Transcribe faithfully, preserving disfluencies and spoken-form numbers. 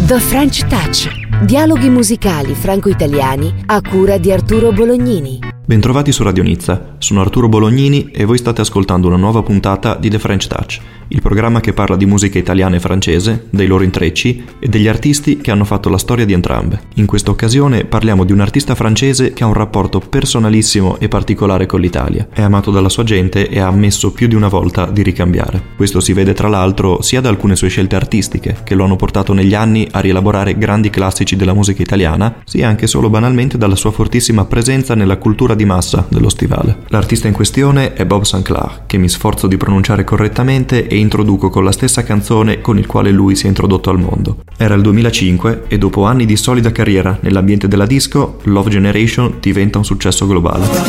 The French Touch, dialoghi musicali franco-italiani a cura di Arturo Bolognini. Bentrovati su Radio Nizza, sono Arturo Bolognini e voi state ascoltando una nuova puntata di The French Touch, il programma che parla di musica italiana e francese, dei loro intrecci e degli artisti che hanno fatto la storia di entrambe. In questa occasione parliamo di un artista francese che ha un rapporto personalissimo e particolare con l'Italia, è amato dalla sua gente e ha ammesso più di una volta di ricambiare. Questo si vede tra l'altro sia da alcune sue scelte artistiche, che lo hanno portato negli anni a rielaborare grandi classici della musica italiana, sia anche solo banalmente dalla sua fortissima presenza nella cultura di massa dello stivale. L'artista in questione è Bob Sinclair, che mi sforzo di pronunciare correttamente e introduco con la stessa canzone con il quale lui si è introdotto al mondo. Era il duemilacinque e dopo anni di solida carriera nell'ambiente della disco, Love Generation diventa un successo globale.